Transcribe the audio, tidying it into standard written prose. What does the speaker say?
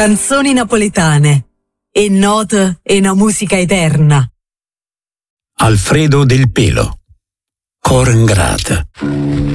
Canzoni napoletane e note e una musica eterna. Alfredo Del Pelo, Cor Ingrata.